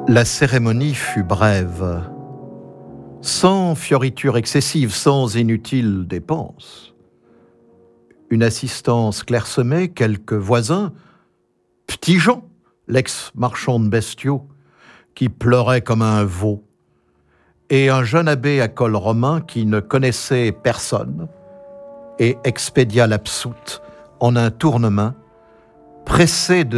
La cérémonie fut brève, sans fioriture excessive, sans inutiles dépenses. Une assistance clairsemée, quelques voisins, Petit Jean, l'ex-marchand de bestiaux, qui pleurait comme un veau, et un jeune abbé à col romain qui ne connaissait personne et expédia l'absoute en un tournement, pressé de